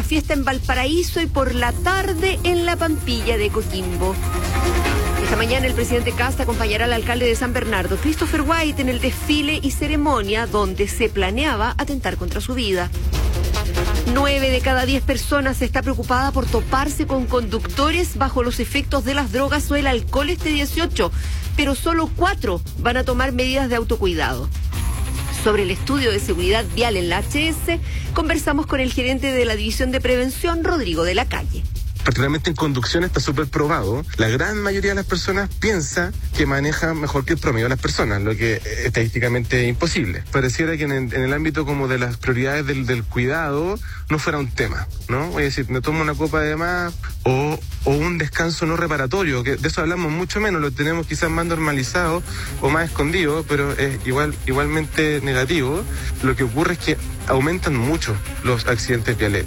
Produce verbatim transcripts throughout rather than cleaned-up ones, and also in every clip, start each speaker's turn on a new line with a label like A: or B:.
A: la fiesta en Valparaíso y por la tarde en la Pampilla de Coquimbo. Esta mañana el presidente Kast acompañará al alcalde de San Bernardo, Christopher White, en el desfile y ceremonia donde se planeaba atentar contra su vida. Nueve de cada diez personas está preocupada por toparse con conductores bajo los efectos de las drogas o el alcohol este dieciocho, pero solo cuatro van a tomar medidas de autocuidado. Sobre el estudio de seguridad vial en la H S, conversamos con el gerente de la División de Prevención, Rodrigo de la Calle.
B: Particularmente en conducción está súper probado. La gran mayoría de las personas piensa que manejan mejor que el promedio de las personas, lo que es estadísticamente imposible. Pareciera que en el, en el ámbito como de las prioridades del, del cuidado no fuera un tema, ¿no? Voy a decir, me tomo una copa de más o, o un descanso no reparatorio, que de eso hablamos mucho menos, lo tenemos quizás más normalizado o más escondido, pero es igual igualmente negativo. Lo que ocurre es que aumentan mucho los accidentes viales.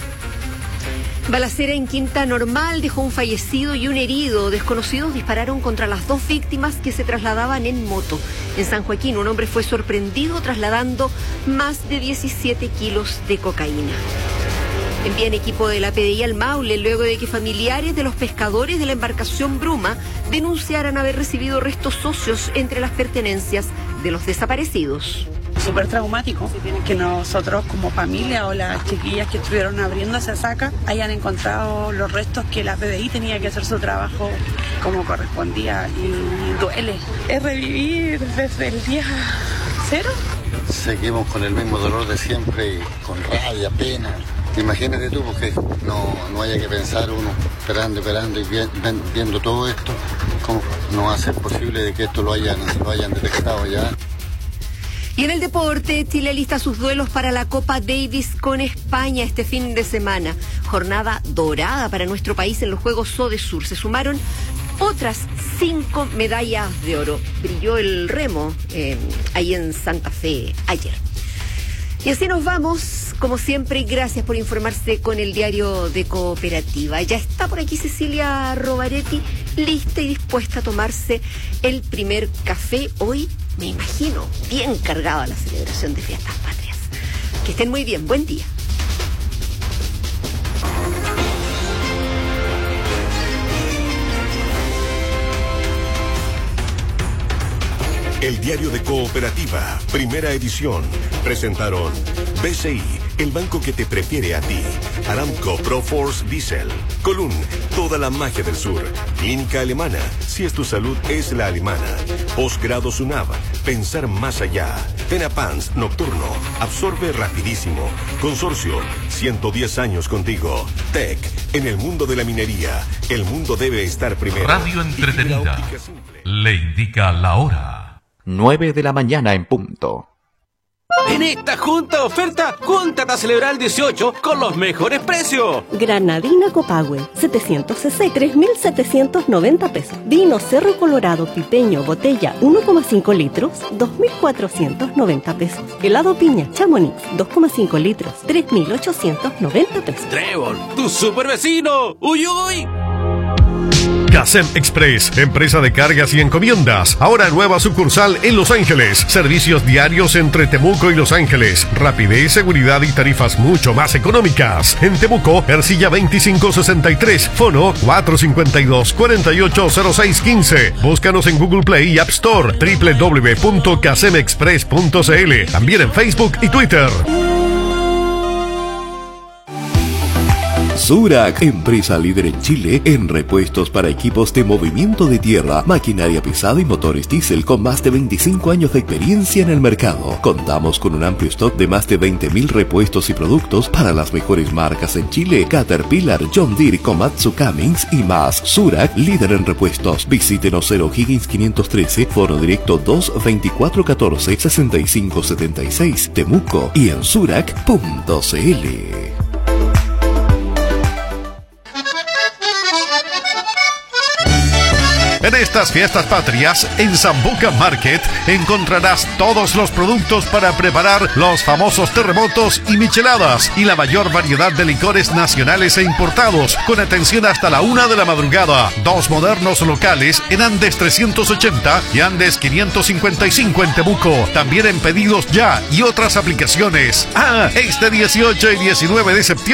A: Balacera en Quinta Normal dejó un fallecido y un herido. Desconocidos dispararon contra las dos víctimas que se trasladaban en moto. En San Joaquín, un hombre fue sorprendido trasladando más de diecisiete kilos de cocaína. Envían equipo de la P D I al Maule luego de que familiares de los pescadores de la embarcación Bruma denunciaran haber recibido restos óseos entre las pertenencias de los desaparecidos.
C: Súper traumático que nosotros como familia o las chiquillas que estuvieron abriendo esa saca hayan encontrado los restos que la P D I tenía que hacer su trabajo como correspondía, y duele. Es revivir desde el día cero.
D: Seguimos con el mismo dolor de siempre, con rabia, pena. Imagínate tú, porque no, no haya que pensar uno esperando, esperando y viendo todo esto, cómo no va a ser posible de que esto lo hayan, lo hayan detectado ya.
A: Y en el deporte, Chile lista sus duelos para la Copa Davis con España este fin de semana. Jornada dorada para nuestro país en los Juegos Sodesur. Se sumaron otras cinco medallas de oro. Brilló el remo eh, ahí en Santa Fe ayer. Y así nos vamos, como siempre, gracias por informarse con el diario de Cooperativa. Ya está por aquí Cecilia Rovaretti, lista y dispuesta a tomarse el primer café hoy, me imagino, bien cargada la celebración de Fiestas Patrias. Que estén muy bien, buen día.
E: El diario de Cooperativa, primera edición. Presentaron B C I, el banco que te prefiere a ti. Aramco Proforce Diesel. Colún, toda la magia del sur. Clínica Alemana, si es tu salud, es la alemana. Posgrado SUNAV, pensar más allá. Tenapans, nocturno, absorbe rapidísimo. Consorcio, ciento diez años contigo. Tech, en el mundo de la minería, el mundo debe estar primero.
F: Radio entretenida, le indica la hora.
G: nueve de la mañana en punto.
H: En esta junta oferta, júntate a celebrar el dieciocho con los mejores precios.
I: Granadina Copahue, setecientos cc, tres mil setecientos noventa pesos. Vino Cerro Colorado Pipeño, botella uno coma cinco litros, dos mil cuatrocientos noventa pesos. Helado Piña Chamonix, dos coma cinco litros, tres mil ochocientos noventa pesos.
H: Trébol, tu super vecino. Uy, uy.
J: Casem Express, empresa de cargas y encomiendas. Ahora nueva sucursal en Los Ángeles. Servicios diarios entre Temuco y Los Ángeles. Rapidez, seguridad y tarifas mucho más económicas. En Temuco, Ercilla veinticinco sesenta y tres. Fono cuatro cinco dos, cuatro ocho cero seis uno cinco. Búscanos en Google Play y App Store. doble u doble u doble u punto casem express punto c l. También en Facebook y Twitter.
K: Zurach, empresa líder en Chile en repuestos para equipos de movimiento de tierra, maquinaria pesada y motores diésel con más de veinticinco años de experiencia en el mercado. Contamos con un amplio stock de más de veinte mil repuestos y productos para las mejores marcas en Chile: Caterpillar, John Deere, Komatsu, Cummins y más. Zurach, líder en repuestos. Visítenos cero Higgins quinientos trece, foro directo dos veinticuatro catorce sesenta y cinco setenta y seis, Temuco y en zurach punto c l.
J: En estas fiestas patrias, en Sambuca Market, encontrarás todos los productos para preparar los famosos terremotos y micheladas y la mayor variedad de licores nacionales e importados, con atención hasta la una de la madrugada. Dos modernos locales en Andes trescientos ochenta y Andes quinientos cincuenta y cinco en Temuco. También en Pedidos Ya y otras aplicaciones. Ah, este dieciocho y diecinueve de septiembre